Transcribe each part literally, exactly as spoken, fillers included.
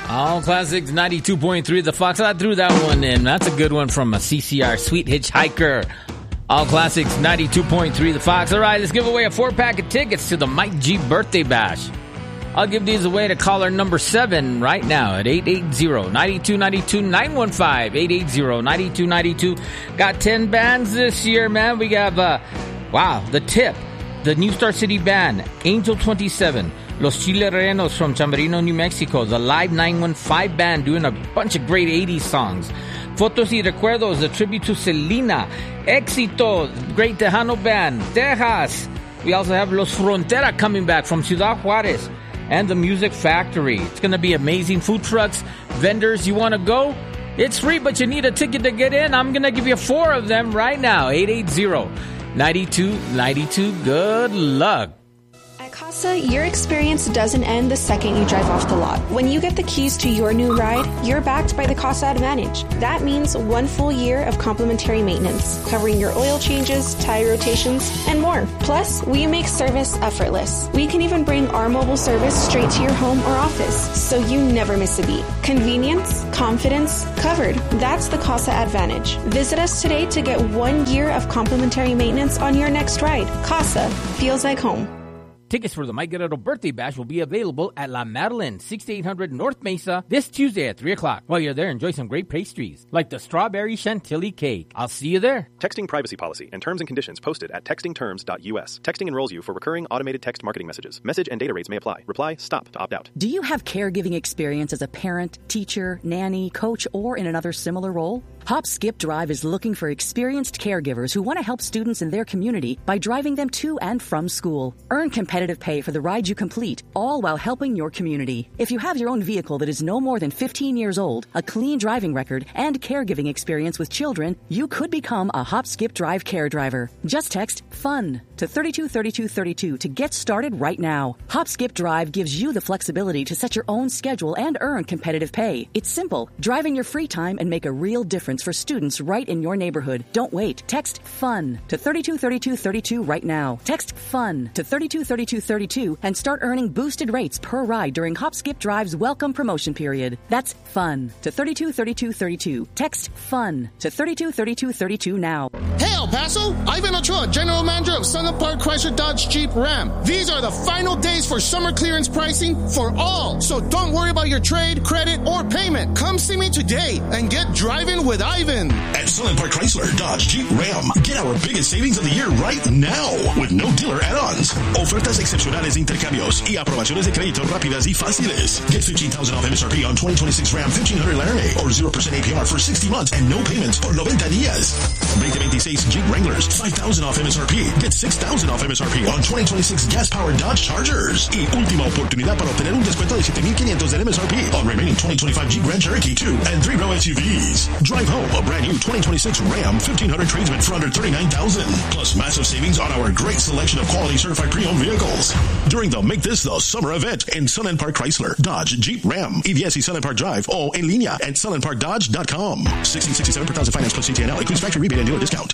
All Classics ninety-two point three. The Fox. I threw that one in. That's a good one from a C C R. Sweet Hitchhiker. All Classics ninety-two point three. The Fox. All right, let's give away a four-pack of tickets to the Mike G Birthday Bash. I'll give these away to caller number seven right now at eight eight zero, nine two nine two, nine one five, eight eight zero, nine two nine two. Got ten bands this year, man. We have, uh, wow, The Tip, the New Star City Band, Angel twenty-seven, Los Chilerenos from Chamberino, New Mexico, the Live nine one five Band doing a bunch of great eighties songs, Fotos y Recuerdos, a tribute to Selena, Éxito, great Tejano Band, Texas. We also have Los Frontera coming back from Ciudad Juarez, and the Music Factory. It's going to be amazing. Food trucks, vendors. You want to go? It's free, but you need a ticket to get in. I'm going to give you four of them right now. eight eight zero, nine two nine two. Good luck. At Casa, your experience doesn't end the second you drive off the lot. When you get the keys to your new ride, you're backed by the Casa Advantage. That means one full year of complimentary maintenance, covering your oil changes, tire rotations, and more. Plus, we make service effortless. We can even bring our mobile service straight to your home or office, so you never miss a beat. Convenience, confidence, covered. That's the Casa Advantage. Visit us today to get one year of complimentary maintenance on your next ride. Casa feels like home. Tickets for the Mike Guerrero Birthday Bash will be available at La Madeline, sixty-eight hundred North Mesa, this Tuesday at three o'clock. While you're there, enjoy some great pastries, like the strawberry chantilly cake. I'll see you there. Texting privacy policy and terms and conditions posted at texting terms dot U S. Texting enrolls you for recurring automated text marketing messages. Message and data rates may apply. Reply STOP to opt out. Do you have caregiving experience as a parent, teacher, nanny, coach, or in another similar role? Hop Skip Drive is looking for experienced caregivers who want to help students in their community by driving them to and from school. Earn competitive pay for the ride you complete, all while helping your community. If you have your own vehicle that is no more than fifteen years old, a clean driving record, and caregiving experience with children, you could become a Hop Skip Drive care driver. Just text FUN to three two three two three two to get started right now. Hop Skip Drive gives you the flexibility to set your own schedule and earn competitive pay. It's simple. Drive in your free time and make a real difference for students right in your neighborhood. Don't wait. Text FUN to three two three two three two right now. Text FUN to three two three two three two and start earning boosted rates per ride during Hop Skip Drive's welcome promotion period. That's FUN to three two three two three two. Text FUN to three two three two three two now. Hey, El Paso! Ivan Ochoa, General Manager of Sunland Park Chrysler Dodge Jeep Ram. These are the final days for summer clearance pricing for all. So don't worry about your trade, credit, or payment. Come see me today and get driving with Ivan. At Sunland Park Chrysler Dodge Jeep Ram, get our biggest savings of the year right now with no dealer add-ons. Ofertas excepcionales de intercambios y aprobaciones de crédito rápidas y fáciles. Get fifteen thousand off M S R P on twenty twenty-six Ram fifteen hundred Laramie or zero percent A P R for sixty months and no payments por noventa días. twenty twenty-six Jeep Wranglers, five thousand off M S R P. Get six thousand off M S R P on twenty twenty-six gas-powered Dodge Chargers. Y última oportunidad para obtener un descuento de siete mil quinientos del M S R P on remaining twenty twenty-five Jeep Grand Cherokee two and three row S U Vs. Drive home a brand new twenty twenty-six Ram fifteen hundred tradesman for under thirty-nine thousand dollars. Plus massive savings on our great selection of quality certified pre-owned vehicles. During the Make This the Summer event in Sunland Park Chrysler, Dodge, Jeep, Ram, E V S y Sunland Park Drive, o en línea at sunland park dodge dot com. sixteen sixty-seven per thousand finance plus C T N L includes factory rebate and dealer discount.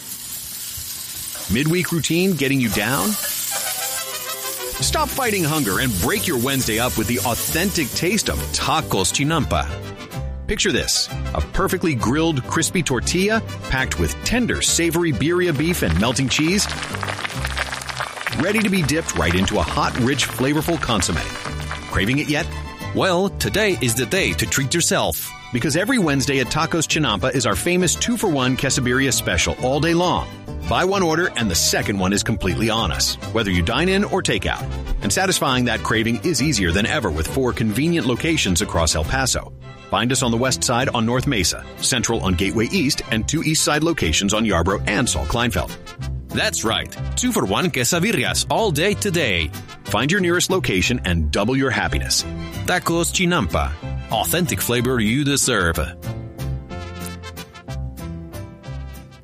Midweek routine getting you down? Stop fighting hunger and break your Wednesday up with the authentic taste of Tacos Chinampa. Picture this, a perfectly grilled, crispy tortilla packed with tender, savory birria beef and melting cheese, ready to be dipped right into a hot, rich, flavorful consomme. Craving it yet? Well, today is the day to treat yourself. Because every Wednesday at Tacos Chinampa is our famous two for one quesadilla special all day long. Buy one order and the second one is completely on us, whether you dine in or take out. And satisfying that craving is easier than ever with four convenient locations across El Paso. Find us on the west side on North Mesa, central on Gateway East, and two east side locations on Yarborough and Saul Kleinfeld. That's right, two for one quesadillas all day today. Find your nearest location and double your happiness. Tacos Chinampa, authentic flavor you deserve.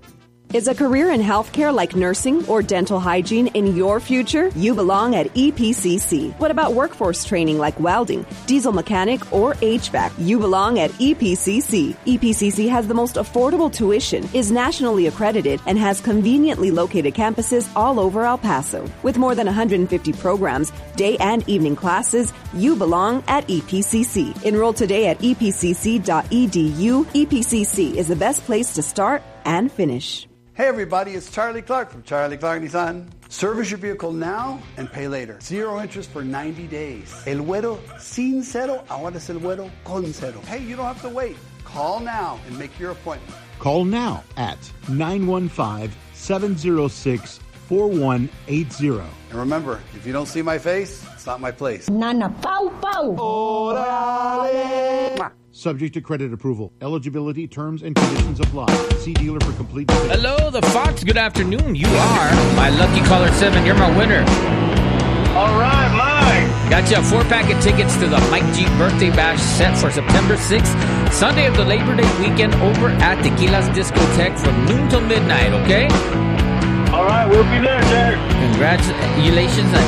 Is a career in healthcare like nursing or dental hygiene in your future? You belong at E P C C. What about workforce training like welding, diesel mechanic, or H V A C? You belong at E P C C. E P C C has the most affordable tuition, is nationally accredited, and has conveniently located campuses all over El Paso. With more than one hundred fifty programs, day and evening classes, you belong at E P C C. Enroll today at E P C C dot E D U. E P C C is the best place to start and finish. Hey everybody, it's Charlie Clark from Charlie Clark Nissan. Service your vehicle now and pay later. Zero interest for ninety days. El güero sin cero, ahora es el güero con cero. Hey, you don't have to wait. Call now and make your appointment. Call now at nine one five, seven zero six, four one eight zero. And remember, if you don't see my face, it's not my place. Nana Pau Pau. Orale. Subject to credit approval. Eligibility, terms, and conditions apply. See dealer for complete details. Hello, the Fox. Good afternoon. You are my lucky caller seven. You're my winner. All right, Mike. Got you a four-pack of tickets to the Mike G Birthday Bash set for September sixth, Sunday of the Labor Day weekend over at Tequila's Discotheque from noon till midnight, okay? All right, we'll be there, sir. Congratulations on